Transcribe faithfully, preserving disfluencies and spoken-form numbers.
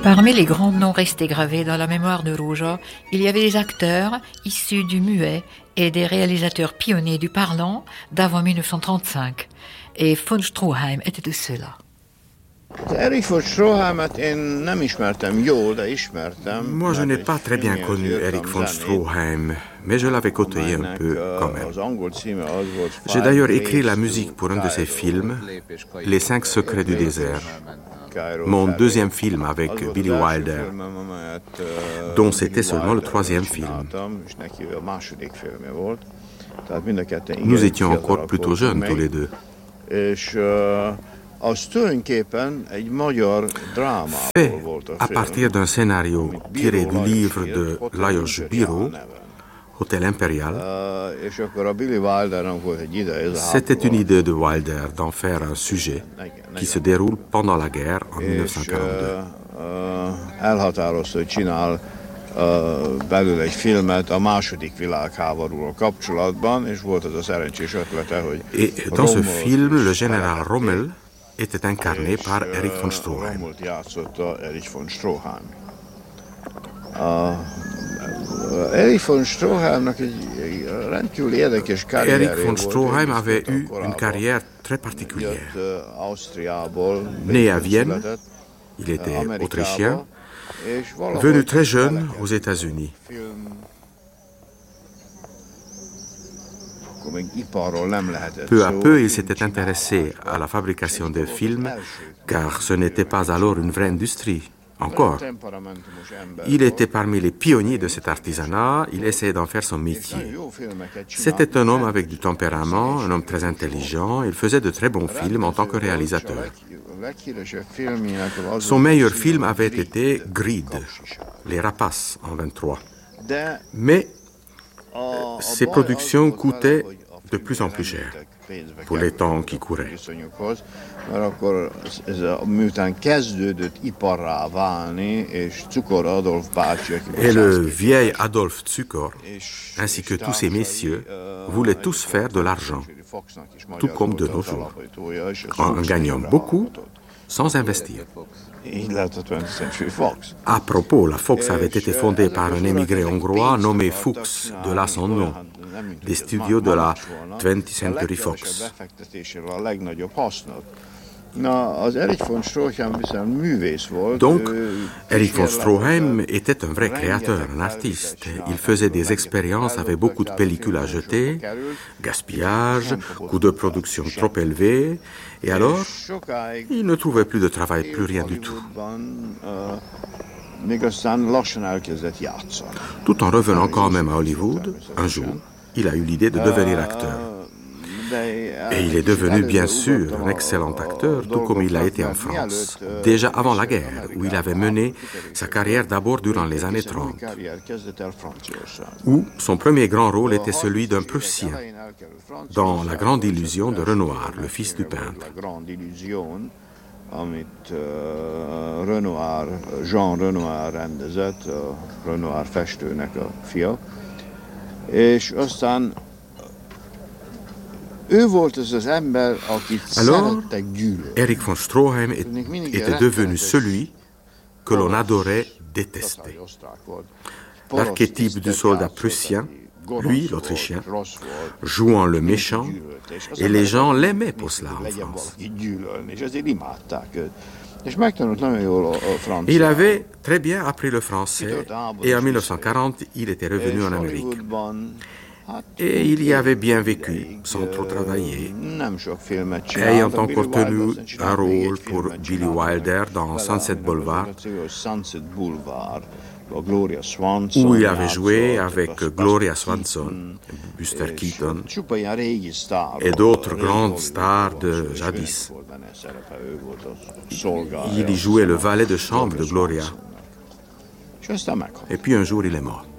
Parmi les grands noms restés gravés dans la mémoire de Rózsa, il y avait des acteurs issus du muet et des réalisateurs pionniers du parlant d'avant mille neuf cent trente-cinq. Et von Stroheim était de ceux-là. Moi, je n'ai pas très bien connu Erich von Stroheim, mais je l'avais côtoyé un peu quand même. J'ai d'ailleurs écrit la musique pour un de ses films, Les Cinq Secrets du désert, mon deuxième film avec Billy Wilder, dont c'était seulement le troisième film. Nous étions encore plutôt jeunes tous les deux. Fait à partir d'un scénario tiré du livre de Lajos Bíró, Hôtel Impérial, c'était une idée de Wilder d'en faire un sujet qui se déroule pendant la guerre en mille neuf cent quarante-deux. belül egy filmet a második világháborúról kapcsolatban, és volt az a szerencsés ötlete, hogy Et dans ce film, le général Rommel était incarné par Erich von Stroheim. Rommelt játszotta Erich von Stroheim. Erich von Stroheimnak egy rendkívül érdekes karrierje volt. Erich von Stroheim avait eu une carrière très particulière. Né à Vienne, il était autrichien, venu très jeune aux États-Unis. Peu à peu, il s'était intéressé à la fabrication des films, car ce n'était pas alors une vraie industrie, encore. Il était parmi les pionniers de cet artisanat, il essayait d'en faire son métier. C'était un homme avec du tempérament, un homme très intelligent, il faisait de très bons films en tant que réalisateur. Son meilleur film avait été Grid, Les Rapaces en vingt-trois. Mais ses productions coûtaient de plus en plus cher pour les temps qui couraient. Et le vieil Adolf Zukor, ainsi que tous ces messieurs, voulaient tous faire de l'argent, tout comme de nos jours, en gagnant beaucoup sans investir. À propos, la Fox avait été fondée par un émigré hongrois nommé Fuchs, de là son nom, des studios de la twentieth Century Fox. Donc, Erich von Stroheim était un vrai créateur, un artiste. Il faisait des expériences avec beaucoup de pellicules à jeter, gaspillage, coûts de production trop élevés, et alors, il ne trouvait plus de travail, plus rien du tout. Tout en revenant quand même à Hollywood, un jour, il a eu l'idée de devenir acteur. Et il est devenu, bien sûr, un excellent acteur, tout comme il l'a été en France, déjà avant la guerre, où il avait mené sa carrière d'abord durant les années trente, où son premier grand rôle était celui d'un Prussien, dans La Grande Illusion de Renoir, le fils du peintre. Amit Renoir, Jean Renoir rendezett, a Renoir festőnek a fia, és aztán Alors, Erich von Stroheim était devenu celui que l'on adorait détester. L'archétype du soldat prussien, lui, l'Autrichien, jouant le méchant, et les gens l'aimaient pour cela en France. Il avait très bien appris le français et en mille neuf cent quarante, il était revenu en Amérique. Et il y avait bien vécu, sans trop travailler, ayant encore tenu un rôle pour Billy Wilder dans Sunset Boulevard, où il avait joué avec Gloria Swanson, Buster Keaton et d'autres grandes stars de jadis. Il y jouait le valet de chambre de Gloria. Et puis un jour, il est mort.